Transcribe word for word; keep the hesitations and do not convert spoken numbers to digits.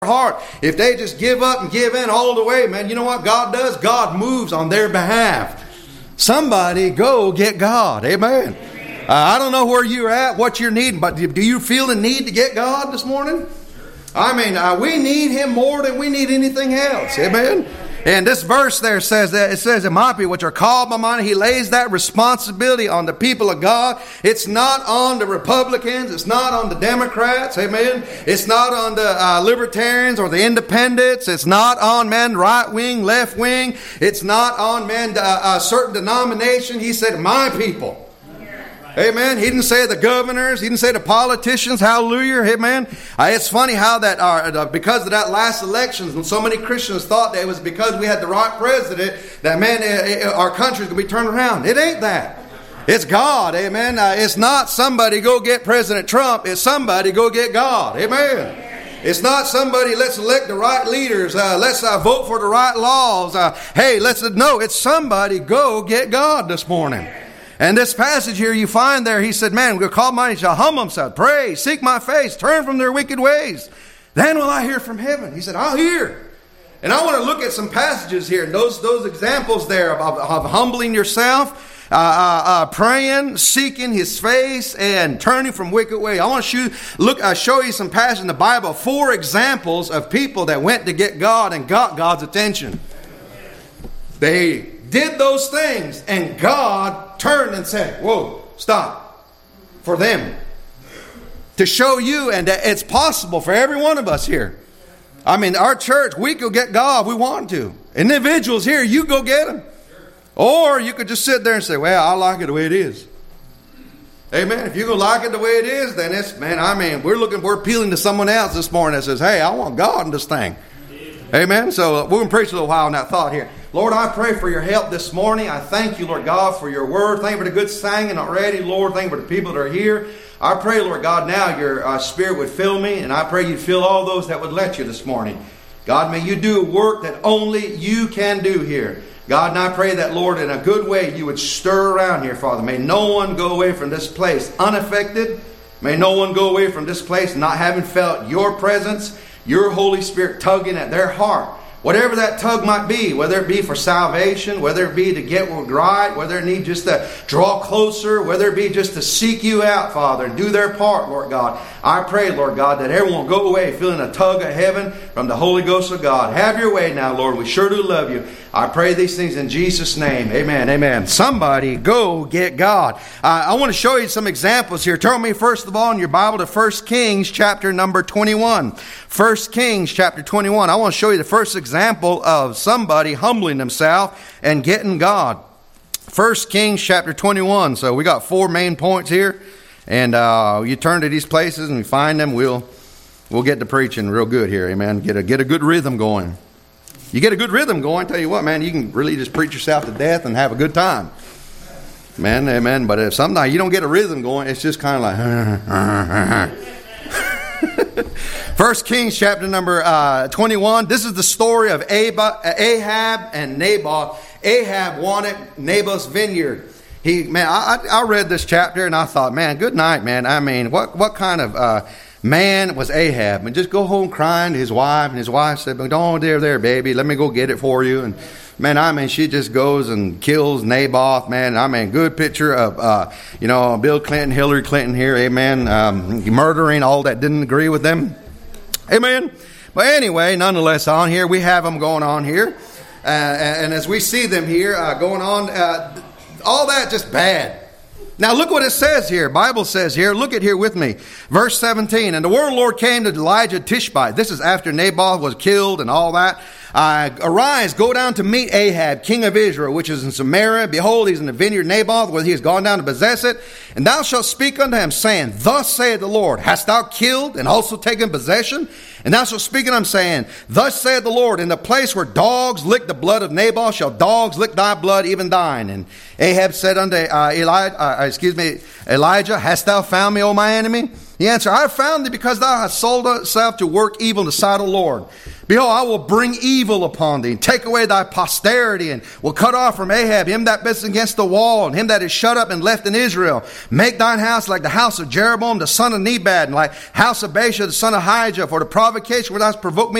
heart, if they just give up and give in all the way, man, you know what God does? God moves on their behalf. Somebody go get God. Amen. Uh, I don't know where you're at, what you're needing, but do you feel the need to get God this morning? I mean, uh, we need Him more than we need anything else. Amen. And this verse there says that, it says, "In my people which are called by mine," He lays that responsibility on the people of God. It's not on the Republicans. It's not on the Democrats. Amen. It's not on the uh, Libertarians or the Independents. It's not on, man, right wing, left wing. It's not on, man, a, a certain denomination. He said, "My people." Amen. He didn't say the governors. He didn't say the politicians. Hallelujah. Amen. Uh, it's funny how that, uh, because of that last election, when so many Christians thought that it was because we had the right president, that, man, it, it, our country's going to be turned around. It ain't that. It's God. Amen. Uh, it's not somebody go get President Trump. It's somebody go get God. Amen. It's not somebody, let's elect the right leaders. Uh, let's uh, vote for the right laws. Uh, hey, let's, no, it's somebody go get God this morning. And this passage here you find there, he said, "Man, we'll call mine, shall humble himself, pray, seek my face, turn from their wicked ways. Then will I hear from heaven." He said, "I'll hear." And I want to look at some passages here, and those, those examples there of, of, of humbling yourself, uh, uh, uh, praying, seeking His face, and turning from wicked ways. I want to show, look, uh, show you some passages in the Bible, four examples of people that went to get God and got God's attention. They did those things, and God turned and said, "Whoa, stop," for them. To show you, and that it's possible for every one of us here. I mean, our church, we could get God if we want to. Individuals here, you go get Him. Or you could just sit there and say, "Well, I like it the way it is." Amen. If you go like it the way it is, then it's, man, I mean, we're looking, we're appealing to someone else this morning that says, "Hey, I want God in this thing." Amen. So we're going to preach a little while on that thought here. Lord, I pray for your help this morning. I thank you, Lord God, for your word. Thank you for the good singing already, Lord. Thank you for the people that are here. I pray, Lord God, now your uh, Spirit would fill me, and I pray you'd fill all those that would let you this morning. God, may you do a work that only you can do here. God, and I pray that, Lord, in a good way, you would stir around here, Father. May no one go away from this place unaffected. May no one go away from this place not having felt your presence, your Holy Spirit tugging at their heart. Whatever that tug might be, whether it be for salvation, whether it be to get right, whether it need just to draw closer, whether it be just to seek you out, Father, and do their part, Lord God. I pray, Lord God, that everyone will go away feeling a tug of heaven from the Holy Ghost of God. Have your way now, Lord. We sure do love you. I pray these things in Jesus' name. Amen. Amen. Somebody go get God. Uh, I want to show you some examples here. Turn me first of all in your Bible to First Kings chapter number twenty-one. First Kings chapter twenty-one. I want to show you the first example of somebody humbling himself and getting God. First Kings chapter twenty-one. So we got four main points here. And uh, you turn to these places and you find them. We'll we'll get to preaching real good here. Amen. Get a, get a good rhythm going. You get a good rhythm going, tell you what, man, you can really just preach yourself to death and have a good time. Man, amen. But if sometimes you don't get a rhythm going, it's just kind of like... First Kings chapter number uh, twenty-one. This is the story of Ahab and Naboth. Ahab wanted Naboth's vineyard. He, man, I, I read this chapter and I thought, man, good night, man. I mean, what, what kind of... Uh, man was Ahab, and just go home crying to his wife, and his wife said, "Don't there, there, baby, let me go get it for you." And man, I mean, she just goes and kills Naboth. Man, I mean, good picture of uh, you know, Bill Clinton, Hillary Clinton here, amen, um, murdering all that didn't agree with them, amen. But anyway, nonetheless, on here we have them going on here, uh, and as we see them here uh, going on, uh, all that just bad. Now look what it says here. Bible says here, look at here with me. Verse seventeen. "And the word of the Lord came to Elijah Tishbite." This is after Naboth was killed and all that. Uh, "Arise, go down to meet Ahab, king of Israel, which is in Samaria. Behold, he's in the vineyard Naboth, where he has gone down to possess it. And thou shalt speak unto him, saying, Thus saith the Lord, Hast thou killed and also taken possession? And thou shalt speak unto him, saying, Thus saith the Lord, In the place where dogs lick the blood of Naboth, shall dogs lick thy blood, even thine. And Ahab said unto uh, Eli, uh, excuse me, Elijah, Hast thou found me, O my enemy? He answered, I have found thee because thou hast sold thyself to work evil in the sight of the Lord. Behold, I will bring evil upon thee, and take away thy posterity, and will cut off from Ahab him that bids against the wall, and him that is shut up and left in Israel. Make thine house like the house of Jeroboam the son of Nebat, and like house of Baasha the son of Ahijah, for the provocation where thou hast provoked me